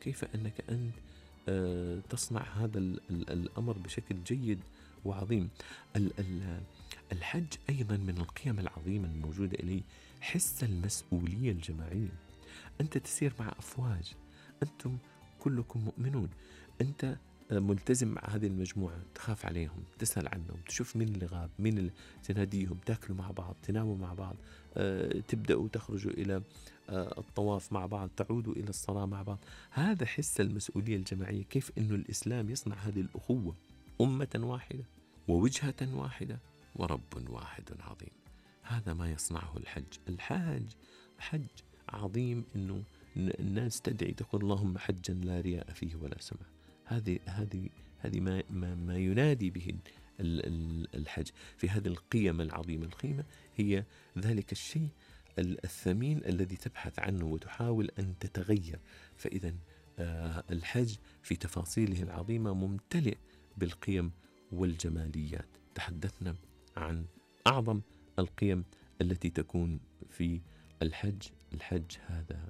وكيف أنك أنت تصنع هذا الأمر بشكل جيد وعظيم. الحج أيضا من القيم العظيمة الموجودة إليه حس المسؤولية الجماعية. أنت تسير مع أفواج، أنتم كلكم مؤمنون، أنت ملتزم مع هذه المجموعة، تخاف عليهم، تسأل عنهم، تشوف مين اللي غاب، مين اللي تناديهم، تأكلوا مع بعض، تناموا مع بعض، تبدأوا تخرجوا إلى الطواف مع بعض، تعودوا إلى الصلاة مع بعض. هذا حس المسؤولية الجماعية، كيف أنه الإسلام يصنع هذه الأخوة، أمة واحدة ووجهة واحدة ورب واحد عظيم. هذا ما يصنعه الحج حج عظيم، أنه الناس تدعي تقول اللهم حجا لا رياء فيه ولا سمع. هذه ما ينادي به الحج في هذه القيم العظيمة. القيمة هي ذلك الشيء الثمين الذي تبحث عنه وتحاول أن تتغير. فإذا الحج في تفاصيله العظيمة ممتلئ بالقيم والجماليات. تحدثنا عن أعظم القيم التي تكون في الحج هذا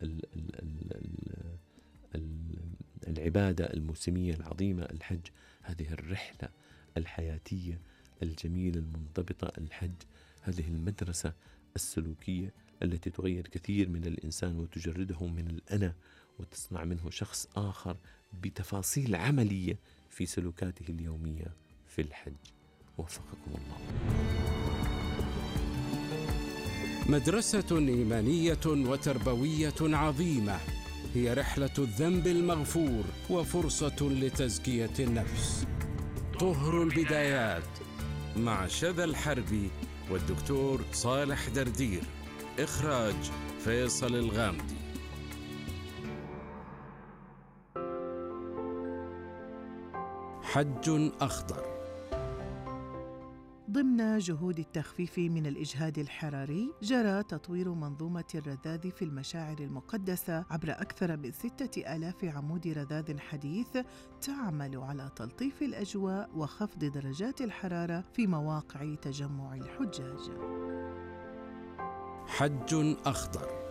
العبادة الموسمية العظيمة. الحج هذه الرحلة الحياتية الجميلة المنضبطة. الحج هذه المدرسة السلوكية التي تغير كثير من الإنسان وتجرده من الأنا وتصنع منه شخص آخر بتفاصيل عملية في سلوكاته اليومية في الحج. وفقكم الله. مدرسة إيمانية وتربوية عظيمة هي رحلة الذنب المغفور وفرصة لتزكية النفس. طهر البدايات مع شذى الحربي والدكتور صالح دردير. إخراج فيصل الغامدي. حج أخضر. ضمن جهود التخفيف من الإجهاد الحراري، جرى تطوير منظومة الرذاذ في المشاعر المقدسة عبر أكثر من 6000 عمود رذاذ حديث تعمل على تلطيف الأجواء وخفض درجات الحرارة في مواقع تجمع الحجاج. حج أخضر.